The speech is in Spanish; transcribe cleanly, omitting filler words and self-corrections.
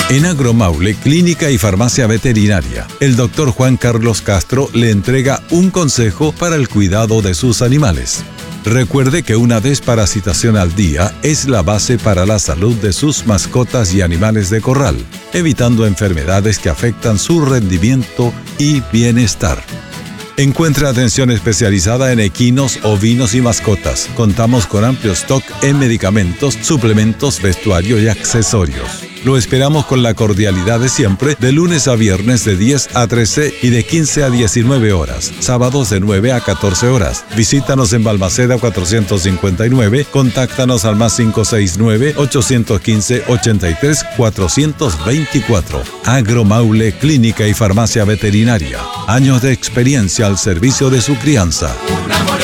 En Agromaule, Clínica y Farmacia Veterinaria, el Dr. Juan Carlos Castro le entrega un consejo para el cuidado de sus animales. Recuerde que una desparasitación al día es la base para la salud de sus mascotas y animales de corral, evitando enfermedades que afectan su rendimiento y bienestar. Encuentra atención especializada en equinos, ovinos y mascotas. Contamos con amplio stock en medicamentos, suplementos, vestuario y accesorios. Lo esperamos con la cordialidad de siempre, de lunes a viernes de 10 a 13 y de 15 a 19 horas. Sábados de 9 a 14 horas. Visítanos en Balmaceda 459. Contáctanos al más 569-815-83-424. Agromaule, Clínica y Farmacia Veterinaria. Años de experiencia al servicio de su crianza.